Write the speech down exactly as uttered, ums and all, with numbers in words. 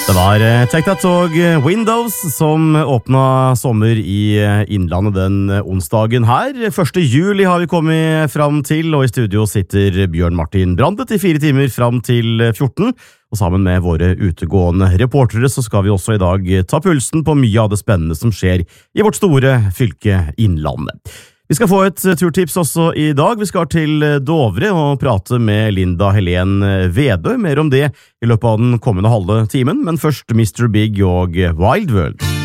Det var Take That og Windows som åpnet sommer i Innlandet den onsdagen her. første juli har vi kommet fram til, og i studio sitter Bjørn Martin Brandet i fire timer fram til fjorten. Og sammen med våre utegående reportere så skal vi også i dag ta pulsen på mye av det spennende som skjer i vårt store fylke Innlandet. Vi skal få et turtips også i dag. Vi skal til Dovre og prate med Linda Helen Vedø. Mer om det i løpet av den kommende halve timen, men først mister Big og Wild World.